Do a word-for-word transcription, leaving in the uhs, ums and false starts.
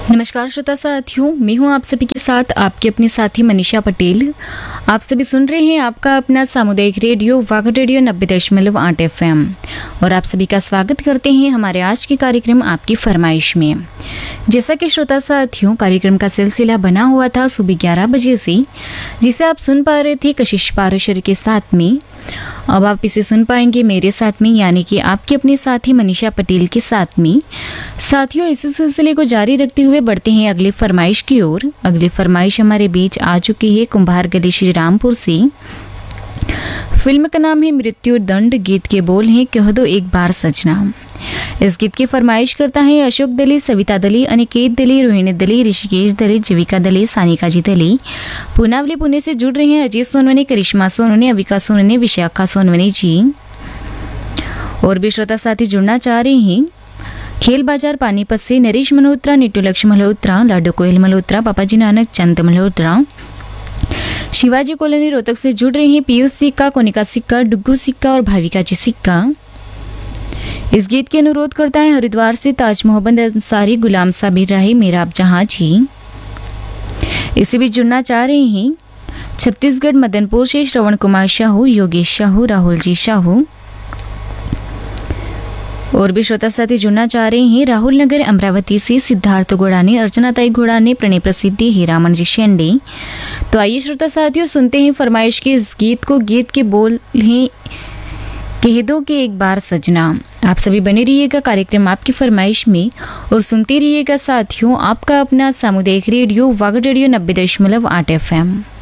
नमस्कार श्रोता साथियों, मैं हूं आप सभी के साथ आपके अपने साथी मनीषा पटेल। आप सभी सुन रहे हैं आपका अपना सामुदायिक रेडियो वागड रेडियो नब्बे दशमलव आठ एफ एम और आप सभी का स्वागत करते हैं हमारे आज के कार्यक्रम आपकी फरमाइश में। जैसा कि श्रोता साथियों, कार्यक्रम का सिलसिला बना हुआ था सुबह ग्यारह बजे से, जिसे आप सुन पा रहे थे कशिश पाराशर के साथ में। अब आप इसे सुन पाएंगे मेरे साथ में, यानी कि आपके अपने साथी मनीषा पटेल के साथ में। साथियों, इसी सिलसिले को जारी रखते हुए बढ़ते हैं अगली फरमाइश की ओर। अगली फरमाइश हमारे बीच आ चुकी है कुंभार गली श्री रामपुर से। फिल्म का नाम है मृत्यु दंड, गीत के बोल हैं कह दो एक बार सजना। इस गीत की फरमाइश करता है अशोक दली, सविता दली, अनिकेत दली, रोहिणी दली, ऋषिकेश दली, जीविका दली, सानिका जी दली। पुनावली पुणे से जुड़ रहे हैं अजीत सोनवने, करिश्मा सोनवने, अविका सोनवने, विशाखा सोनवने जी। और भी श्रोता साथी जुड़ना चाह रहे हैं खेल बाजार पानीपत से नरेश मल्होत्रा, निट्टू लक्ष्मण मल्होत्रा, लाडो कोयल मल्होत्रा, पापाजी नानक, चंद मल्होत्रा। शिवाजी कॉलोनी रोहतक से जुड़ रहे हैं पीयूष सिक्का, कोनिका सिक्का, डुग्गू सिक्का और भाविका जी सिक्का। इस गीत के अनुरोध करता है हरिद्वार से ताज मोहम्मद अंसारी, गुलाम साबिर राही, मेरा आप जहां जी। इसे भी जुड़ना चाह रहे हैं छत्तीसगढ़ मदनपुर से श्रवण कुमार शाहू, योगेश शाहू, राहुल जी शाहू। और भी श्रोता साथी जुड़ना चाह रहे हैं राहुल नगर अमरावती से सिद्धार्थ घोड़ाने, अर्चना ताई घोड़ाने, प्रणय प्रसिद्धि, हीरामन जी शेंडे। तो आइए श्रोता साथियों, सुनते हैं फरमाइश के इस गीत को। गीत के बोल हैं कह दो कि एक बार सजना। आप सभी बने रहिएगा कार्यक्रम आपकी फरमाइश में और सुनते रहिएगा साथियों आपका अपना सामुदायिक रेडियो वागड रेडियो नब्बे दशमलव आठ एफ एम।